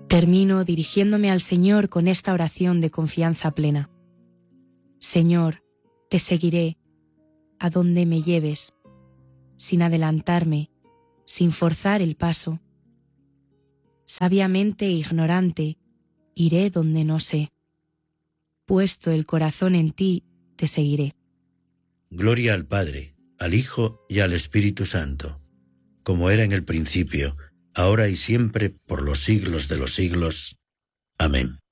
Termino dirigiéndome al Señor con esta oración de confianza plena. Señor, te seguiré a donde me lleves, sin adelantarme, sin forzar el paso. Sabiamente e ignorante, iré donde no sé. Puesto el corazón en ti, te seguiré. Gloria al Padre, al Hijo y al Espíritu Santo, como era en el principio, ahora y siempre, por los siglos de los siglos. Amén.